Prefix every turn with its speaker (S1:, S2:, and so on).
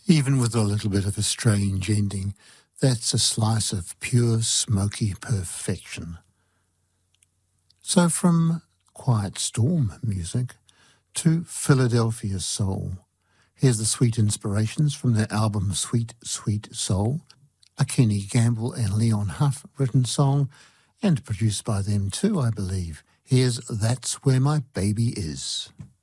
S1: Even with a little bit of a strange ending, that's a slice of pure smoky perfection. So from Quiet Storm music to Philadelphia Soul. Here's the sweet inspirations from their album Sweet, Sweet Soul, a Kenny Gamble and Leon Huff written song, and produced by them too, I believe. Here's That's Where My Baby Is.